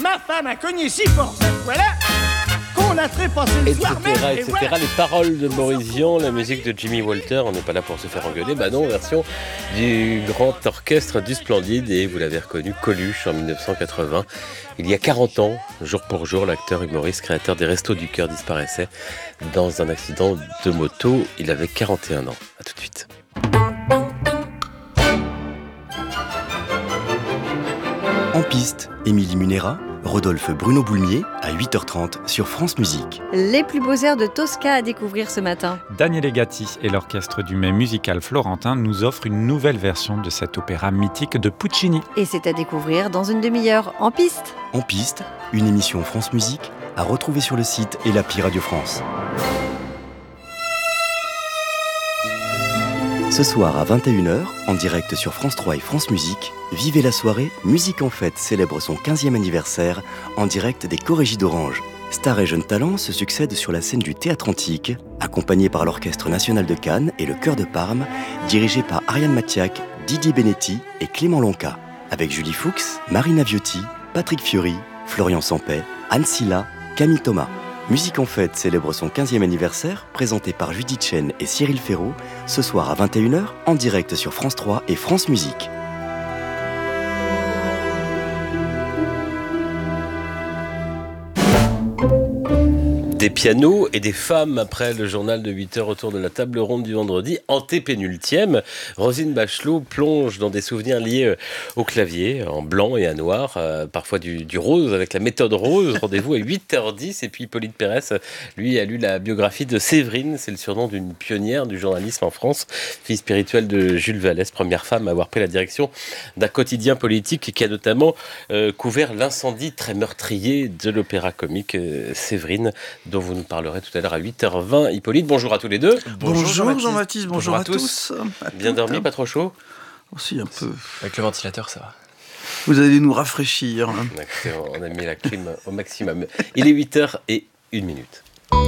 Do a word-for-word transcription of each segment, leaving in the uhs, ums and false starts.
Ma femme a cogné si fort cette fois-là qu'on a trépassé le soir même. Et cetera. Voilà. Les paroles de Maurice Vian, la musique de Jimmy Walter. On n'est pas là pour se faire engueuler. Bah non, version du grand orchestre du Splendide. Et vous l'avez reconnu, Coluche en dix-neuf cent quatre-vingts. Il y a quarante ans, jour pour jour, l'acteur humoriste, créateur des Restos du Cœur, disparaissait dans un accident de moto. Il avait quarante et un ans. À tout de suite. En piste, Émilie Munera, Rodolphe Bruno Boulmier à huit heures trente sur France Musique. Les plus beaux airs de Tosca à découvrir ce matin. Daniele Gatti et l'orchestre du Mai musical florentin nous offrent une nouvelle version de cet opéra mythique de Puccini. Et c'est à découvrir dans une demi-heure en piste. En piste, une émission France Musique à retrouver sur le site et l'appli Radio France. Ce soir à vingt et une heures, en direct sur France trois et France Musique, vivez la soirée Musique en Fête célèbre son quinzième anniversaire en direct des Corégies d'Orange. Stars et jeunes talents se succèdent sur la scène du Théâtre Antique, accompagnés par l'Orchestre National de Cannes et le Chœur de Parme, dirigé par Ariane Mathiac, Didier Benetti et Clément Lonca, avec Julie Fuchs, Marina Viotti, Patrick Fiori, Florian Sampey, Anne Silla, Camille Thomas. Musique en Fête célèbre son quinzième anniversaire, présenté par Judith Chen et Cyril Ferraud, ce soir à vingt et une heures, en direct sur France trois et France Musique. Des pianos et des femmes après le journal de huit heures autour de la table ronde du vendredi, antépénultième. Roselyne Bachelot plonge dans des souvenirs liés au clavier, en blanc et à noir, euh, parfois du, du rose avec la méthode rose. Rendez-vous à huit heures dix. Et puis Hippolyte Pérès, lui, a lu la biographie de Séverine, c'est le surnom d'une pionnière du journalisme en France, fille spirituelle de Jules Vallès, première femme à avoir pris la direction d'un quotidien politique qui a notamment euh, couvert l'incendie très meurtrier de l'opéra comique euh, Séverine, dont vous nous parlerez tout à l'heure à huit heures vingt. Hippolyte, bonjour à tous les deux. Bonjour, bonjour Jean-Baptiste, bonjour, bonjour à, à tous. tous. À Bien tout dormi, pas trop chaud? Aussi un peu. Avec le ventilateur, ça va. Vous allez nous rafraîchir. On a mis la clim au maximum. Il est huit heures et une minute.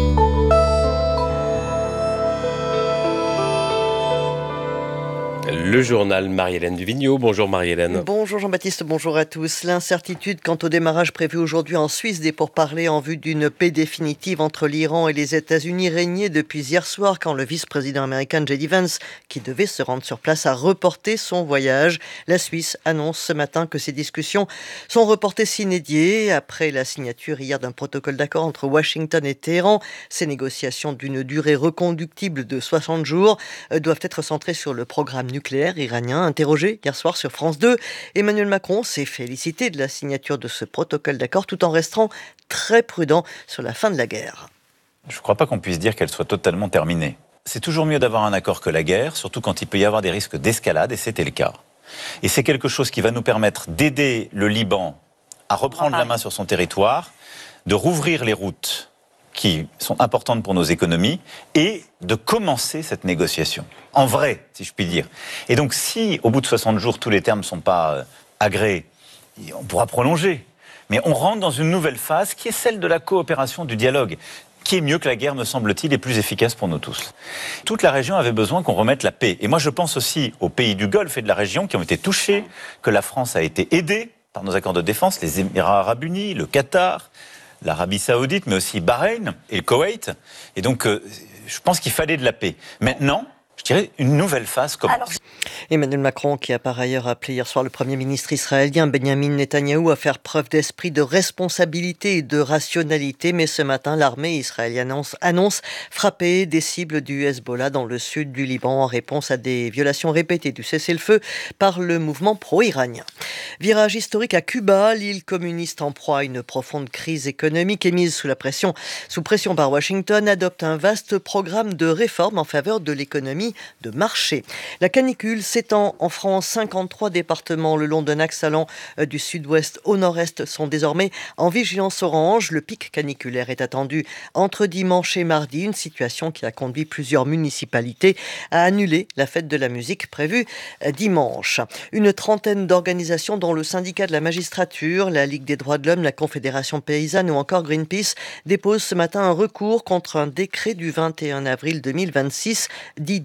Le journal Marie-Hélène Duvigneau. Bonjour Marie-Hélène. Bonjour Jean-Baptiste, bonjour à tous. L'incertitude quant au démarrage prévu aujourd'hui en Suisse des pourparlers en vue d'une paix définitive entre l'Iran et les États-Unis régnait depuis hier soir quand le vice-président américain J D Vance, qui devait se rendre sur place, a reporté son voyage. La Suisse annonce ce matin que ces discussions sont reportées sine die après la signature hier d'un protocole d'accord entre Washington et Téhéran. Ces négociations d'une durée reconductible de soixante jours doivent être centrées sur le programme nucléaire iranien. Interrogé hier soir sur France deux, Emmanuel Macron s'est félicité de la signature de ce protocole d'accord tout en restant très prudent sur la fin de la guerre. Je ne crois pas qu'on puisse dire qu'elle soit totalement terminée. C'est toujours mieux d'avoir un accord que la guerre, surtout quand il peut y avoir des risques d'escalade, et c'était le cas. Et c'est quelque chose qui va nous permettre d'aider le Liban à reprendre la main sur son territoire, de rouvrir les routes qui sont importantes pour nos économies, et de commencer cette négociation. En vrai, si je puis dire. Et donc, si, au bout de soixante jours, tous les termes ne sont pas euh, agréés, on pourra prolonger. Mais on rentre dans une nouvelle phase qui est celle de la coopération, du dialogue, qui est mieux que la guerre, me semble-t-il, et plus efficace pour nous tous. Toute la région avait besoin qu'on remette la paix. Et moi, je pense aussi aux pays du Golfe et de la région qui ont été touchés, que la France a été aidée par nos accords de défense, les Émirats arabes unis, le Qatar, l'Arabie saoudite, mais aussi Bahreïn et le Koweït. Et donc, euh, je pense qu'il fallait de la paix. Maintenant, je dirais, une nouvelle phase commence. Alors... Emmanuel Macron, qui a par ailleurs appelé hier soir le Premier ministre israélien Benjamin Netanyahou à faire preuve d'esprit de responsabilité et de rationalité. Mais ce matin, l'armée israélienne annonce, annonce frapper des cibles du Hezbollah dans le sud du Liban en réponse à des violations répétées du cessez-le-feu par le mouvement pro-iranien. Virage historique à Cuba, l'île communiste en proie à une profonde crise économique et mise sous la pression, sous pression par Washington, adopte un vaste programme de réformes en faveur de l'économie de marché. La canicule s'étend en France. cinquante-trois départements le long d'un axe allant du sud-ouest au nord-est sont désormais en vigilance orange. Le pic caniculaire est attendu entre dimanche et mardi, une situation qui a conduit plusieurs municipalités à annuler la fête de la musique prévue dimanche. Une trentaine d'organisations dont le syndicat de la magistrature, la Ligue des droits de l'homme, la Confédération paysanne ou encore Greenpeace déposent ce matin un recours contre un décret du vingt et un avril deux mille vingt-six dit de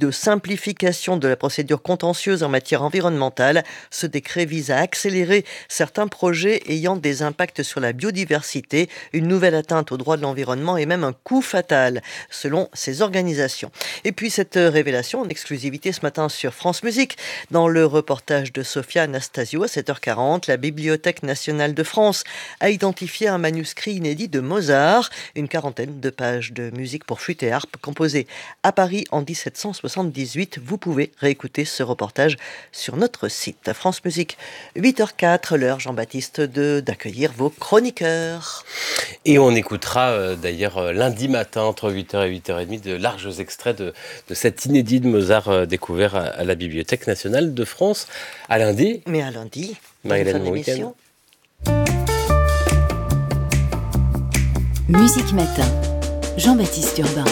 de simplification de la procédure contentieuse en matière environnementale. Ce décret vise à accélérer certains projets ayant des impacts sur la biodiversité, une nouvelle atteinte aux droits de l'environnement et même un coup fatal, selon ces organisations. Et puis cette révélation en exclusivité ce matin sur France Musique. Dans le reportage de Sophia Anastasio à sept heures quarante, la Bibliothèque nationale de France a identifié un manuscrit inédit de Mozart, une quarantaine de pages de musique pour flûte et harpe composée à Paris en dix-sept cent soixante-dix-huit. Vous pouvez réécouter ce reportage sur notre site France Musique. huit heures quatre, l'heure, Jean-Baptiste, de, d'accueillir vos chroniqueurs. Et on écoutera euh, d'ailleurs euh, lundi matin entre huit heures et huit heures trente de larges extraits de, de cet inédit de Mozart euh, découvert à, à la Bibliothèque nationale de France. À lundi. Mais à lundi, Marie-Hélène bonne fin d'émission. Musique Matin, Jean-Baptiste Urbain.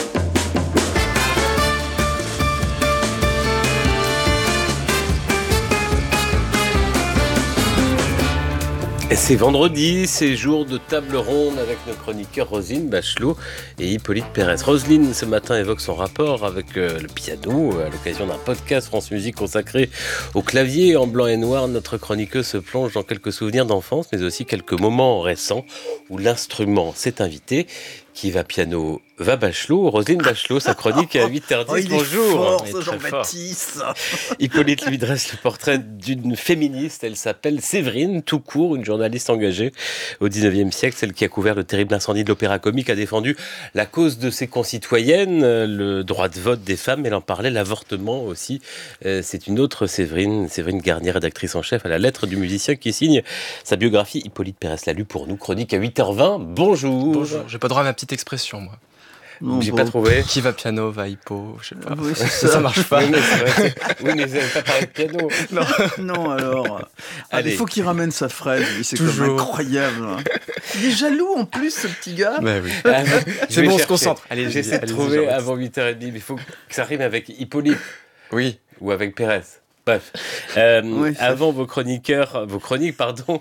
Et c'est vendredi, c'est jour de table ronde avec nos chroniqueurs Roselyne Bachelot et Hippolyte Pérez. Roselyne, ce matin, évoque son rapport avec euh, le piano à l'occasion d'un podcast France Musique consacré au clavier. En blanc et noir, notre chroniqueuse se plonge dans quelques souvenirs d'enfance, mais aussi quelques moments récents où l'instrument s'est invité. Qui va piano va Bachelot. Roselyne Bachelot, sa chronique à huit heures dix. Oh, il Bonjour. est fort, ce Jean-Baptiste. Hippolyte lui dresse le portrait d'une féministe. Elle s'appelle Séverine, tout court, une journaliste engagée au dix-neuvième siècle, celle qui a couvert le terrible incendie de l'Opéra Comique, a défendu la cause de ses concitoyennes, le droit de vote des femmes. Elle en parlait, l'avortement aussi. C'est une autre Séverine, Séverine Garnier, rédactrice en chef à la lettre du musicien qui signe sa biographie. Hippolyte Pérez l'a lu pour nous. Chronique à huit heures vingt. Bonjour. Bonjour. J'ai pas droit à ma petite expression, moi. Non, J'ai bon. pas trouvé. Qui va piano, va hippo, je sais pas. Oui, c'est ça. ça. ça marche pas. Oui, mais, c'est vrai, c'est... oui, mais vous n'avez pas parlé de piano. Non, non alors. Ah, Allez. il faut qu'il ramène sa fraise, lui, c'est Toujours. comme incroyable. Il est jaloux en plus, ce petit gars. bah oui. Ah, C'est bon, on se concentre. Allez, J'essaie de trouver avant huit heures trente, mais il faut que ça rime avec Hippolyte. Oui. Ou avec Pérez. Bref. Euh, Oui, avant vos chroniqueurs, vos chroniques, pardon,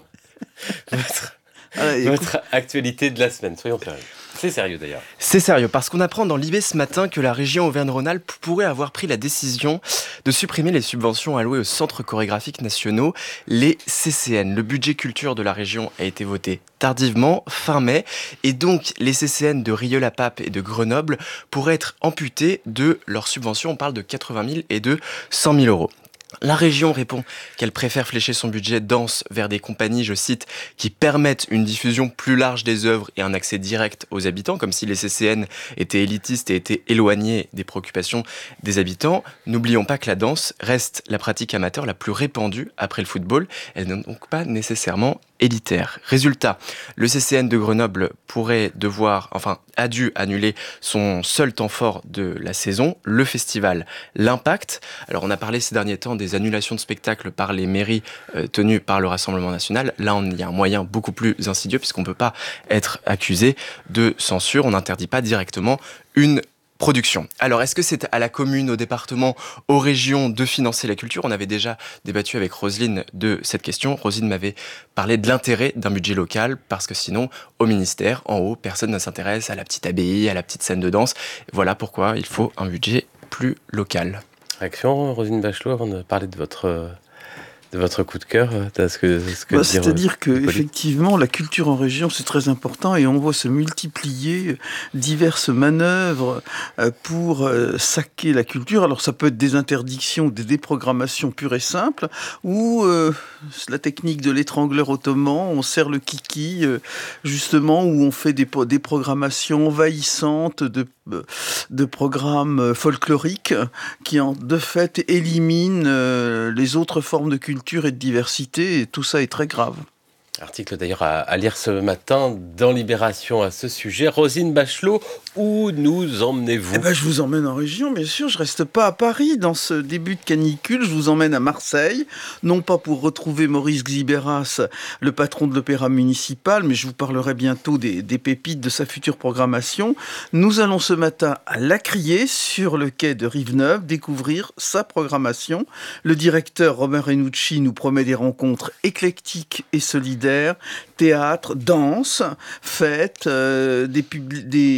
votre, Allez, votre actualité de la semaine. Soyons sérieux. C'est sérieux d'ailleurs. C'est sérieux, parce qu'on apprend dans l'I B ce matin que la région Auvergne-Rhône-Alpes pourrait avoir pris la décision de supprimer les subventions allouées aux centres chorégraphiques nationaux, les C C N. Le budget culture de la région a été voté tardivement, fin mai, et donc les C C N de Rieux-la-Pape et de Grenoble pourraient être amputés de leurs subventions. On parle de quatre-vingt mille et de cent mille euros. La région répond qu'elle préfère flécher son budget danse vers des compagnies, je cite, qui permettent une diffusion plus large des œuvres et un accès direct aux habitants, comme si les C C N étaient élitistes et étaient éloignés des préoccupations des habitants. N'oublions pas que la danse reste la pratique amateur la plus répandue après le football. Elle n'est donc pas nécessairement élitaire. Résultat, le C C N de Grenoble pourrait devoir, enfin, a dû annuler son seul temps fort de la saison, le festival L'Impact. Alors, on a parlé ces derniers temps des annulations de spectacles par les mairies euh, tenues par le Rassemblement national. Là, on y a un moyen beaucoup plus insidieux puisqu'on ne peut pas être accusé de censure. On n'interdit pas directement une production. Alors, est-ce que c'est à la commune, au département, aux régions de financer la culture ? On avait déjà débattu avec Roselyne de cette question. Roselyne m'avait parlé de l'intérêt d'un budget local, parce que sinon, au ministère, en haut, personne ne s'intéresse à la petite abbaye, à la petite scène de danse. Voilà pourquoi il faut un budget plus local. Réaction, Roselyne Bachelot, avant de parler de votre... de votre coup de cœur, t'as ce que, ce que bah, dire, c'est-à-dire que Hippolyte. effectivement la culture en région c'est très important et on voit se multiplier diverses manœuvres pour saquer la culture. Alors ça peut être des interdictions, des déprogrammations pures et simples, ou euh, la technique de l'étrangleur ottoman, on serre le kiki justement, où on fait des, des programmations envahissantes de de programmes folkloriques qui en de fait éliminent euh, les autres formes de culture et de diversité, et tout ça est très grave. Article d'ailleurs à, à lire ce matin dans Libération à ce sujet. Roselyne Bachelot, où nous emmenez-vous ? Eh ben, je vous emmène en région, bien sûr. Je reste pas à Paris dans ce début de canicule. Je vous emmène à Marseille, non pas pour retrouver Maurice Xibéras, le patron de l'opéra municipal, mais je vous parlerai bientôt des, des pépites de sa future programmation. Nous allons ce matin à Lacrier, sur le quai de Rive-Neuve, découvrir sa programmation. Le directeur Romain Renucci nous promet des rencontres éclectiques et solidaires. Théâtre, danse, fêtes, euh, des, publi- des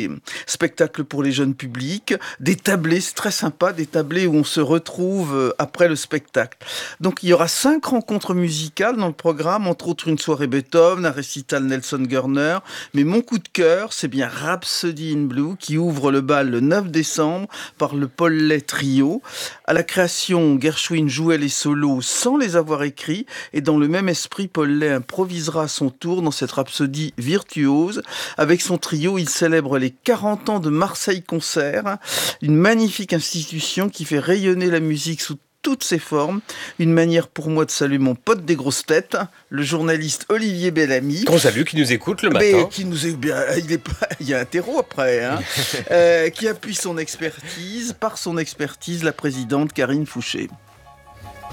spectacle pour les jeunes publics, des tablés, c'est très sympa, des tablés où on se retrouve après le spectacle. Donc il y aura cinq rencontres musicales dans le programme, entre autres une soirée Beethoven, un récital Nelson Gurner, mais mon coup de cœur, c'est bien Rhapsody in Blue qui ouvre le bal le neuf décembre par le Paul Lay Trio. À la création, Gershwin jouait les solos sans les avoir écrits et dans le même esprit, Paul Lay improvisera à son tour dans cette rhapsodie virtuose. Avec son trio, il célèbre les quarante ans de Marseille Concert, une magnifique institution qui fait rayonner la musique sous toutes ses formes. Une manière pour moi de saluer mon pote des grosses têtes, le journaliste Olivier Bellamy. Qu'on salue, qui nous écoute le matin. Mais qui nous est bien, il, est pas, il y a un terreau après, hein, euh, qui appuie son expertise, par son expertise, la présidente Karine Fouché.